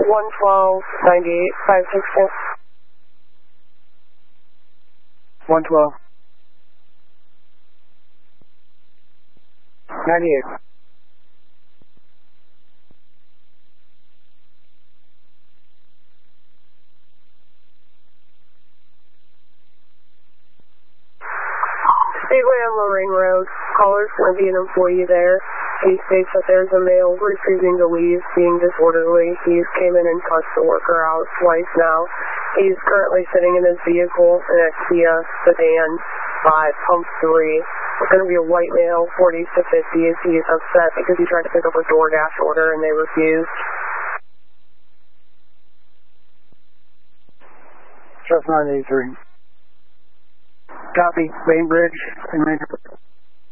11298 562. 112. 98. Speedway on Lorraine Road. Caller's going to be an employee there. He states that there's a male refusing to leave, being disorderly. He's came in and cussed the worker out twice now. He's currently sitting in his vehicle in a Kia sedan by pump 3. It's going to be a white male, 40s to 50s. He's upset because he tried to pick up a DoorDash order and they refused. Just 983. Copy. Bainbridge and Ranger.